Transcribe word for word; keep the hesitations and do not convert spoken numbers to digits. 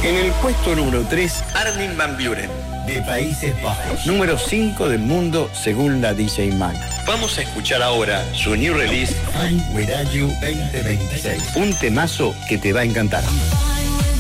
En el puesto número tres, Armin van Buuren, de Países Bajos. Número cinco del mundo según la D J Mag. Vamos a escuchar ahora su new release, Fine With You veinte veintiséis. Un temazo que te va a encantar.